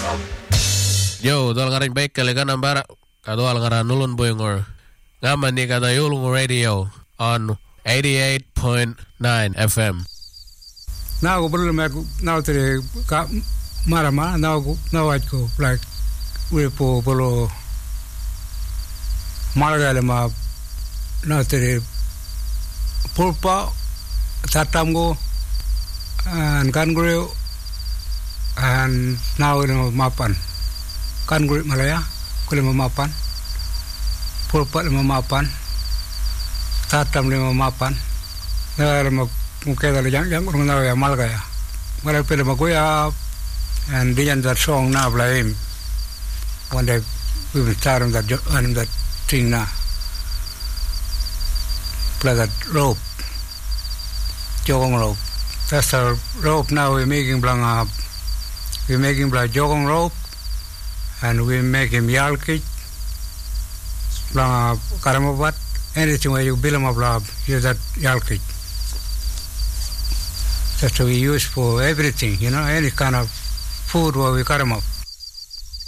Yo, tuolla ngarin Peikkeli kanan pärä, tuolla ngaran nulun puingor. Ngamman ni kata Julungu Radio on 88.9 FM. Now go me now today ka marama now I go like we polo maragale ma now today pulpa tatamgo and kangro and now no mapan kangro malaya kule mapan pulpa mapan tatam mapan na mungkin ada yang orang tahu ya mal kaya, malah pada magoya, and dia that song na play him. One day we will start on that thing na, play that rope, jogong rope. That's our rope now. We're making blang jogong rope, and we make him yalkit, blang karamabat. Anything where you build him up, use that yalkit. That's what we use for everything, any kind of food where we cut them up.